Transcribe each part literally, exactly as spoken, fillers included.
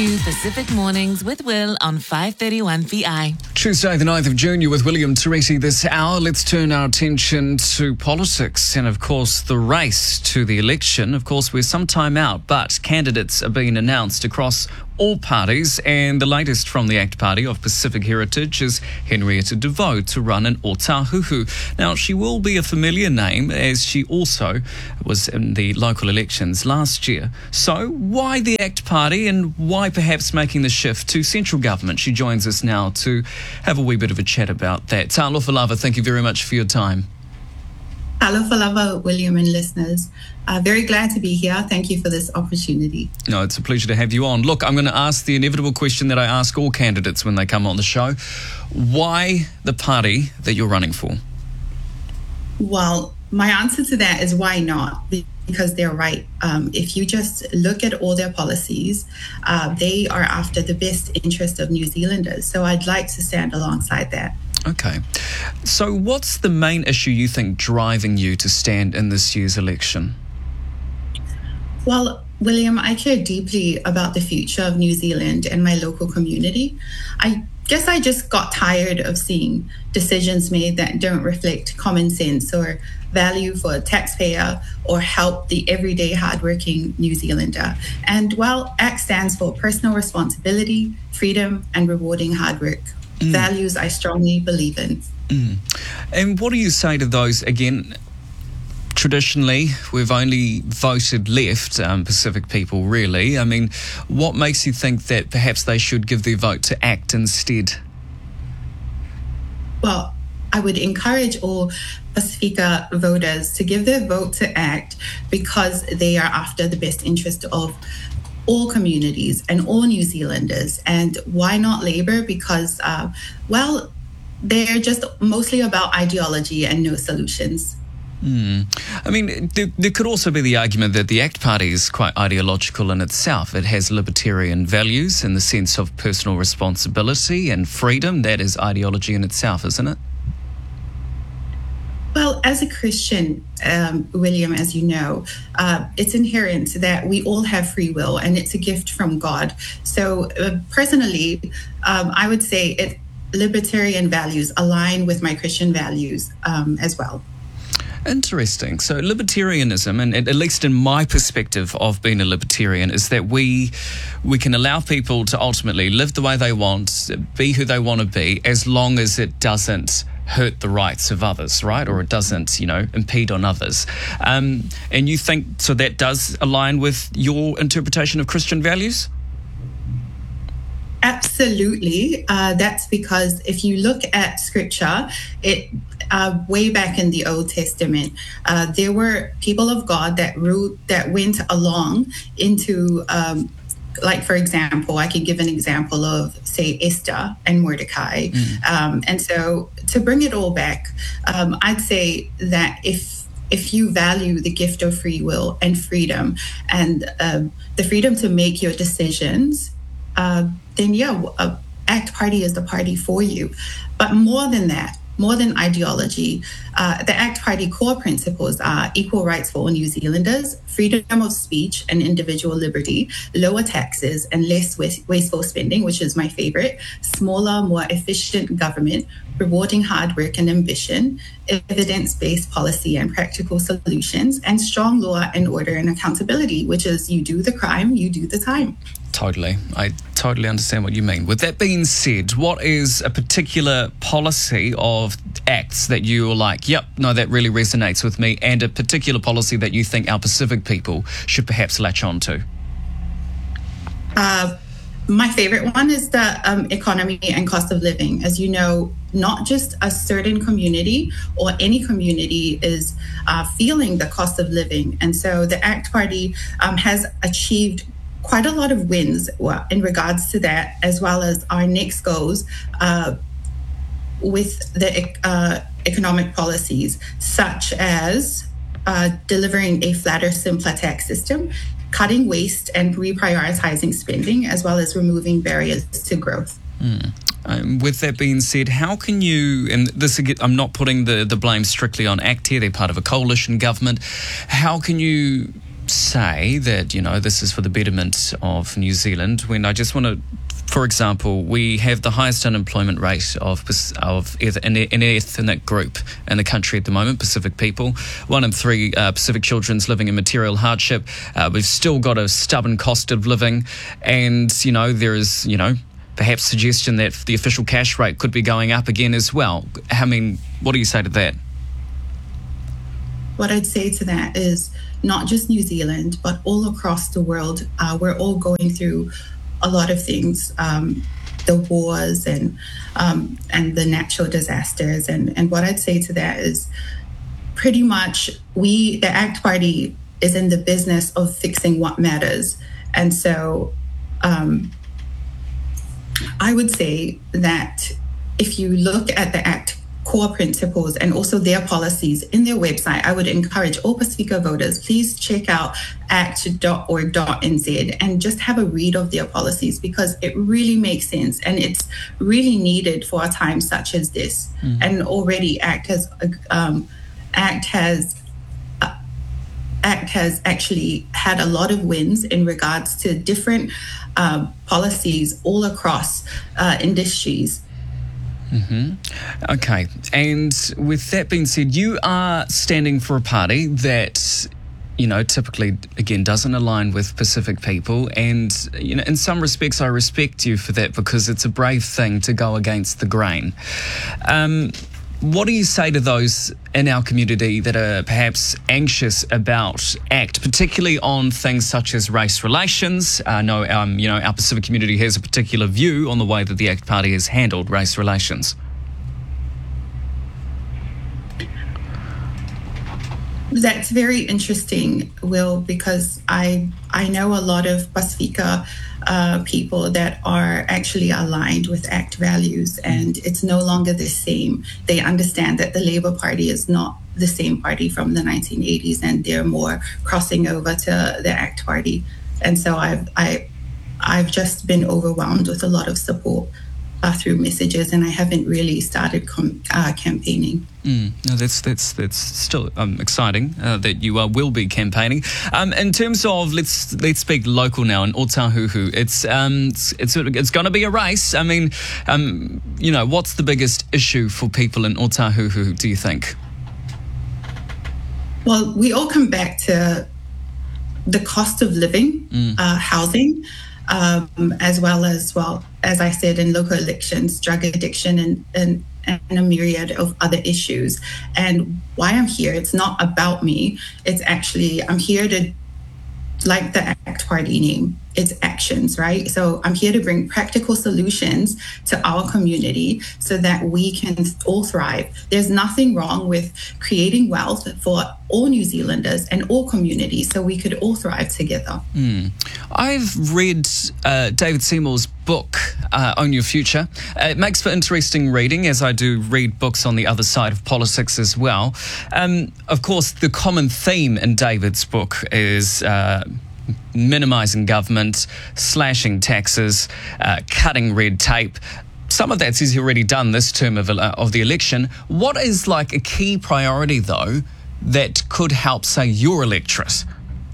you Pacific Mornings with Will on five thirty-one V I. Tuesday the ninth of June, you're with William Teresi this hour. Let's turn our attention to politics and, of course, the race to the election. Of course, we're some time out, but candidates are being announced across all parties, and the latest from the ACT Party of Pacific Heritage is Henrietta De Vaux to run in Otahuhu. Now, she will be a familiar name as she also was in the local elections last year. So why the ACT Party and why perhaps making the shift to central government? She joins us now to have a wee bit of a chat about that. Talofa lava, thank you very much for your time. Alofa lava, William and listeners. Uh, very glad to be here. Thank you for this opportunity. No, it's a pleasure to have you on. Look, I'm going to ask the inevitable question that I ask all candidates when they come on the show. Why the party that you're running for? Well, my answer to that is why not? Because they're right. Um, if you just look at all their policies, uh, they are after the best interest of New Zealanders. So I'd like to stand alongside that. Okay. So what's the main issue you think driving you to stand in this year's election? Well, William, I care deeply about the future of New Zealand and my local community. I guess I just got tired of seeing decisions made that don't reflect common sense or value for a taxpayer or help the everyday hardworking New Zealander. And while ACT stands for personal responsibility, freedom, and rewarding hard work, mm. values I strongly believe in. Mm. And what do you say to those, again, traditionally, we've only voted left, um, Pacific people, really. I mean, what makes you think that perhaps they should give their vote to ACT instead? Well, I would encourage all Pacifica voters to give their vote to ACT because they are after the best interest of all communities and all New Zealanders. And why not Labour? Because, uh, well, they're just mostly about ideology and no solutions. Mm. I mean, there, there could also be the argument that the ACT Party is quite ideological in itself. It has libertarian values in the sense of personal responsibility and freedom. That is ideology in itself, isn't it? Well, as a Christian, um, William, as you know, uh, it's inherent that we all have free will and it's a gift from God. So uh, personally, um, I would say it, libertarian values align with my Christian values um, as well. Interesting. So libertarianism, and at least in my perspective of being a libertarian, is that we we can allow people to ultimately live the way they want, be who they want to be, as long as it doesn't hurt the rights of others, right? Or it doesn't, you know, impede on others. Um, and you think, so that does align with your interpretation of Christian values? Absolutely. Uh, that's because if you look at scripture, it uh, way back in the Old Testament, uh, there were people of God that ruled, that went along into, um, like, for example, I can give an example of, say, Esther and Mordecai. Mm. Um, and so to bring it all back, um, I'd say that if if you value the gift of free will and freedom and um, the freedom to make your decisions, uh, then yeah, uh, ACT Party is the party for you. But more than that, more than ideology, uh, the ACT Party core principles are equal rights for all New Zealanders, freedom of speech and individual liberty, lower taxes and less wasteful spending, which is my favorite, smaller, more efficient government, rewarding hard work and ambition, evidence-based policy and practical solutions, and strong law and order and accountability, which is you do the crime, you do the time. Totally. I totally understand what you mean. With that being said, what is a particular policy of ACTs that you're like, yep, no, that really resonates with me, and a particular policy that you think our Pacific people should perhaps latch on to? Uh, my favorite one is the um, economy and cost of living. As you know, not just a certain community or any community is uh, feeling the cost of living. And so the ACT Party um, has achieved quite a lot of wins in regards to that, as well as our next goals uh, with the uh, economic policies, such as uh, delivering a flatter, simpler tax system, cutting waste and reprioritizing spending, as well as removing barriers to growth. Mm. Um, with that being said, how can you, and this, I'm not putting the, the blame strictly on ACT here, they're part of a coalition government, how can you say that, you know, this is for the betterment of New Zealand when I just want to, for example, we have the highest unemployment rate of of an ethnic group in the country at the moment, Pacific people. One in three uh, Pacific children's living in material hardship. Uh, we've still got a stubborn cost of living, and, you know, there is, you know, perhaps suggestion that the official cash rate could be going up again as well. I mean, what do you say to that? What I'd say to that is not just New Zealand, but all across the world, uh, we're all going through a lot of things, um, the wars and um, and the natural disasters. And, and what I'd say to that is pretty much we, the ACT Party, is in the business of fixing what matters. And so um, I would say that if you look at the ACT core principles and also their policies in their website, I would encourage all Pacifica voters, please check out act dot org dot n z and just have a read of their policies, because it really makes sense and it's really needed for a time such as this. Mm-hmm. And already ACT has um, ACT has uh, ACT has actually had a lot of wins in regards to different uh, policies all across uh, industries. Mm-hmm. Okay. And with that being said, you are standing for a party that, you know, typically, again, doesn't align with Pacific people. And, you know, in some respects, I respect you for that because it's a brave thing to go against the grain. Um, what do you say to those in our community that are perhaps anxious about ACT, particularly on things such as race relations? I know, um, you know, our Pacific community has a particular view on the way that the ACT Party has handled race relations. That's very interesting, Will, because I I know a lot of Pacifica uh, people that are actually aligned with ACT values, and it's no longer the same. They understand that the Labour Party is not the same party from the nineteen eighties, and they're more crossing over to the ACT Party. And so I've I I've just been overwhelmed with a lot of support uh, through messages, and I haven't really started com- uh, campaigning. Mm, no, that's that's that's still um, exciting uh, that you uh, will be campaigning. Um, in terms of let's let's speak local now in Otahuhu. It's um it's it's, it's going to be a race. I mean, um, you know, what's the biggest issue for people in Otahuhu, do you think? Well, we all come back to the cost of living, mm. uh, housing, um, as well as well as I said in local elections, drug addiction and and. and a myriad of other issues. And why I'm here, it's not about me. It's actually, I'm here to, like the ACT Party name, it's actions, right? So I'm here to bring practical solutions to our community so that we can all thrive. There's nothing wrong with creating wealth for all New Zealanders and all communities so we could all thrive together. Mm. I've read uh, David Seymour's book, uh, Own Your Future. Uh, it makes for interesting reading, as I do read books on the other side of politics as well. Um, of course, the common theme in David's book is Uh, minimising government, slashing taxes, uh, cutting red tape. Some of that he's already done this term of, uh, of the election. What is like a key priority, though, that could help, say, your electorate?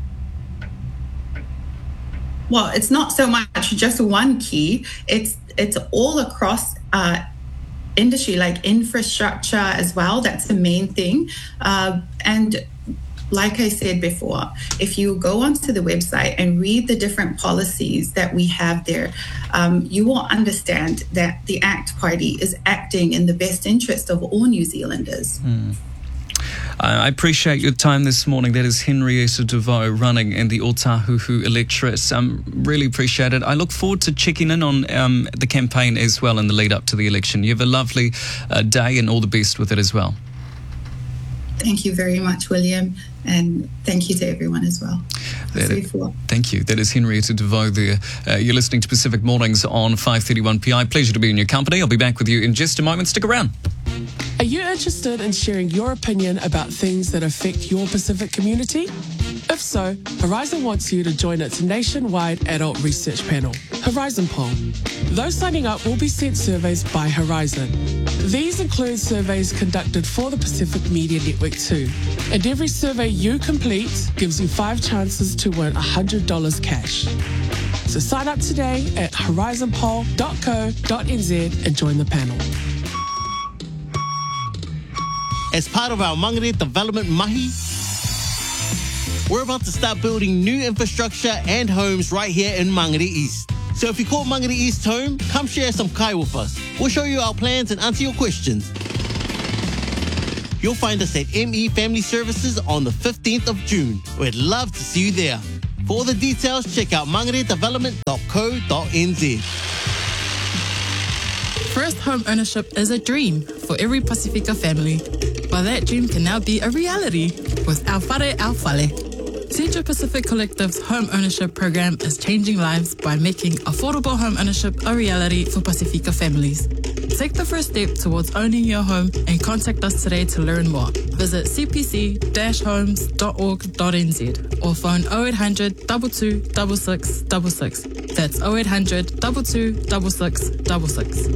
Well, it's not so much just one key. It's it's all across uh, industry, like infrastructure as well. That's the main thing. Uh, and like I said before, if you go onto the website and read the different policies that we have there, um, you will understand that the ACT Party is acting in the best interest of all New Zealanders. Mm. I appreciate your time this morning. That is Henrietta DeVoe running in the Otahuhu electorate. Um, really appreciate it. I look forward to checking in on um, the campaign as well in the lead up to the election. You have a lovely uh, day and all the best with it as well. Thank you very much, William, and thank you to everyone as well. That, thank you. That is Henrietta DeVoe there. Uh, you're listening to Pacific Mornings on five thirty-one P I. Pleasure to be in your company. I'll be back with you in just a moment. Stick around. Are you interested in sharing your opinion about things that affect your Pacific community? If so, Horizon wants you to join its nationwide adult research panel, Horizon Poll. Those signing up will be sent surveys by Horizon. These include surveys conducted for the Pacific Media Network too. And every survey you complete gives you five chances to win one hundred dollars cash. So sign up today at horizon poll dot co dot n z and join the panel. As part of our Mangere Development Mahi, we're about to start building new infrastructure and homes right here in Mangere East. So if you call Mangere East home, come share some kai with us. We'll show you our plans and answer your questions. You'll find us at M E Family Services on the fifteenth of June. We'd love to see you there. For all the details, check out mangere development dot co dot n z. First home ownership is a dream for every Pacifica family. But that dream can now be a reality with Au Whare Au Whale. Central Pacific Collective's home ownership program is changing lives by making affordable home ownership a reality for Pacifica families. Take the first step towards owning your home and contact us today to learn more. Visit c p c dash homes dot org dot n z or phone oh eight hundred, two two six six six six. That's oh eight hundred, two two six six six.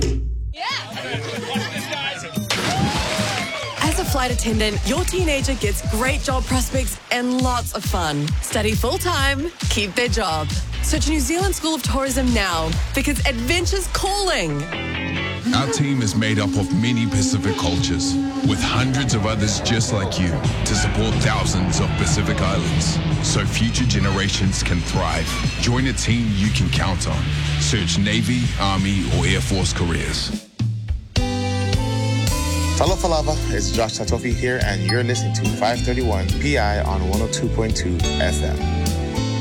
As a flight attendant, your teenager gets great job prospects and lots of fun. Study full-time, keep their job. Search New Zealand School of Tourism now, because adventure's calling. Our team is made up of many Pacific cultures, with hundreds of others just like you, to support thousands of Pacific islands, so future generations can thrive. Join a team you can count on. Search Navy, Army, or Air Force careers. Talofa lava, it's Josh Tatofi here, and you're listening to five thirty-one P I on one oh two point two F M.